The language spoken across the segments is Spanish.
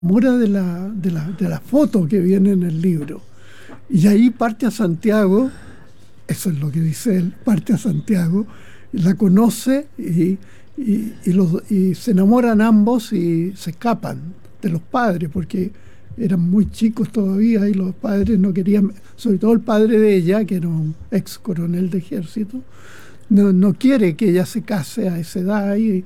enamora de la foto que viene en el libro. Y ahí parte a Santiago, eso es lo que dice él, parte a Santiago, la conoce y se enamoran ambos y se escapan de los padres, porque eran muy chicos todavía y los padres no querían, sobre todo el padre de ella, que era un ex coronel de ejército, no quiere que ella se case a esa edad y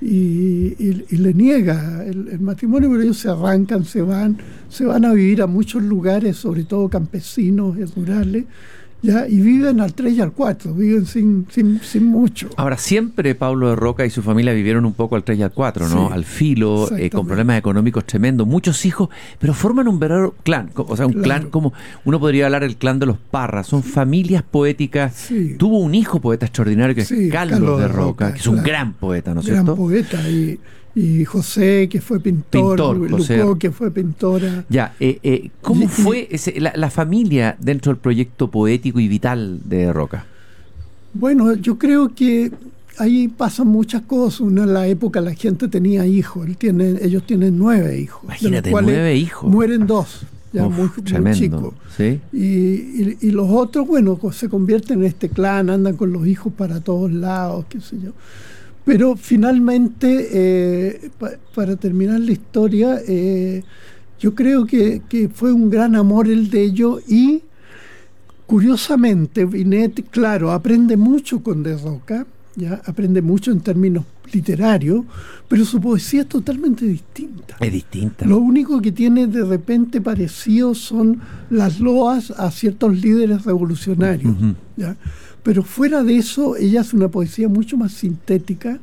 le niega el matrimonio, pero ellos se arrancan, se van a vivir a muchos lugares, sobre todo campesinos y rurales, ¿ya? Y viven al 3 y al 4, viven sin mucho. Ahora, siempre Pablo de Roca y su familia vivieron un poco al 3 y al 4, ¿no? Sí, al filo, con problemas económicos tremendos, muchos hijos, pero forman un verdadero clan, o sea, un clan como uno podría hablar el clan de los Parras, son familias poéticas. Sí. Tuvo un hijo poeta extraordinario que es Carlos de Roca, que es un gran poeta, ¿no es cierto? Gran poeta, y José, que fue pintor Lucó, que fue pintora. Ya, ¿cómo fue la familia dentro del proyecto poético y vital de Roca? Bueno, yo creo que ahí pasan muchas cosas. Una, en la época la gente tenía hijos, ellos tienen 9 hijos. Imagínate, 9 hijos. Mueren 2, ya muy chicos. ¿Sí? Y los otros, bueno, se convierten en este clan, andan con los hijos para todos lados, qué sé yo. Pero finalmente, para terminar la historia, yo creo que fue un gran amor el de ellos y, curiosamente, Binet, claro, aprende mucho con De Roca, ¿ya? Aprende mucho en términos literarios, pero su poesía es totalmente distinta. Es distinta. Lo único que tiene de repente parecido son las loas a ciertos líderes revolucionarios, ¿ya? Pero fuera de eso, ella hace una poesía mucho más sintética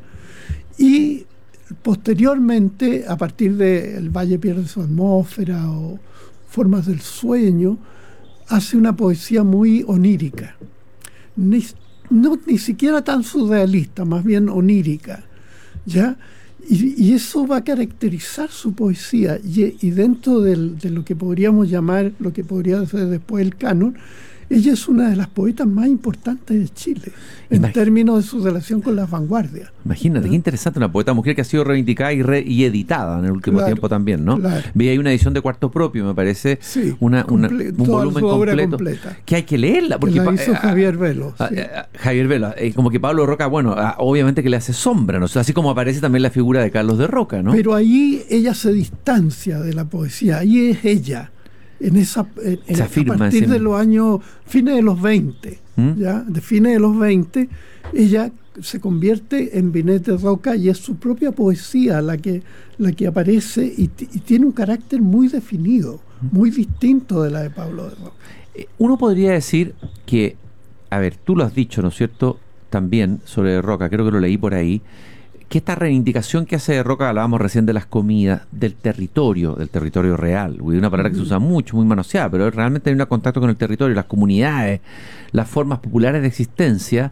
y posteriormente, a partir de El Valle pierde su atmósfera o Formas del sueño, hace una poesía muy onírica. Ni siquiera tan surrealista, más bien onírica, ¿ya? Y eso va a caracterizar su poesía. Y dentro de lo que podríamos llamar, lo que podría ser después el canon, ella es una de las poetas más importantes de Chile, en términos de su relación con las vanguardias. Imagínate, ¿no? Qué interesante, una poeta mujer que ha sido reivindicada y editada en el último tiempo también, ¿no? Claro. Vi ahí una edición de cuarto propio, me parece, sí, un volumen completo, que hay que leerla. Porque la hizo Javier Velo. Sí. Javier Velo, como que Pablo de Roca, bueno, obviamente que le hace sombra, ¿no? O sea, así como aparece también la figura de Carlos de Roca, ¿no? Pero ahí ella se distancia de la poesía, ahí es ella. A partir de los años fines de los 20, ¿ya? De fines de los 20, ella se convierte en Binet de Roca y es su propia poesía la que aparece y tiene un carácter muy definido, muy distinto de la de Pablo de Roca. Uno podría decir que, a ver, tú lo has dicho, ¿no es cierto?, también sobre de Roca, creo que lo leí por ahí, que esta reivindicación que hace de Roca, hablábamos recién de las comidas, del territorio real, una palabra que se usa mucho, muy manoseada, pero realmente tener un contacto con el territorio, las comunidades, las formas populares de existencia,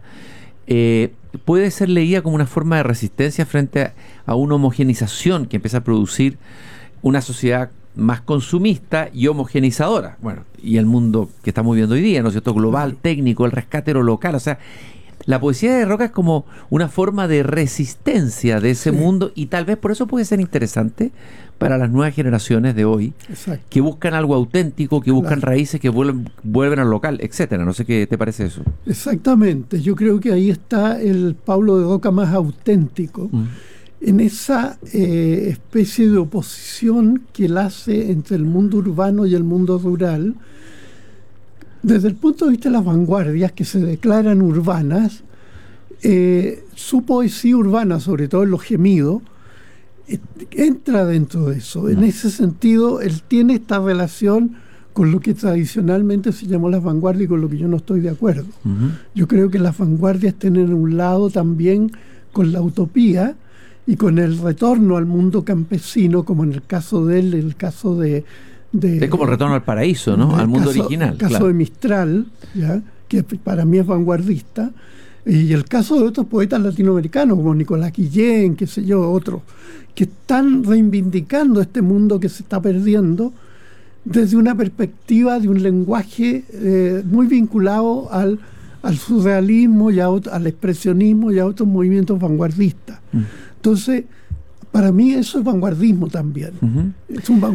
puede ser leída como una forma de resistencia frente a una homogenización que empieza a producir una sociedad más consumista y homogenizadora. Bueno, y el mundo que estamos viviendo hoy día, ¿no es cierto?, global, técnico, el rescate de lo local, o sea, la poesía de Roca es como una forma de resistencia de ese mundo y tal vez por eso puede ser interesante para las nuevas generaciones de hoy. Exacto. Que buscan algo auténtico, que buscan raíces, que vuelven al local, etcétera. No sé qué te parece eso. Exactamente. Yo creo que ahí está el Pablo de Roca más auténtico, en esa especie de oposición que él hace entre el mundo urbano y el mundo rural. Desde el punto de vista de las vanguardias que se declaran urbanas, su poesía urbana, sobre todo en los gemidos, entra dentro de eso. En ese sentido, él tiene esta relación con lo que tradicionalmente se llamó las vanguardias y con lo que yo no estoy de acuerdo. Yo creo que las vanguardias tienen un lado también con la utopía y con el retorno al mundo campesino, como en el caso de él, el caso de es como el retorno al paraíso, ¿no? Al mundo original. El caso de Mistral, ¿ya? Que para mí es vanguardista, y el caso de otros poetas latinoamericanos, como Nicolás Guillén, qué sé yo, otros, que están reivindicando este mundo que se está perdiendo desde una perspectiva de un lenguaje muy vinculado al surrealismo y al expresionismo y a otros movimientos vanguardistas. Entonces, Para mí eso es vanguardismo también. Es un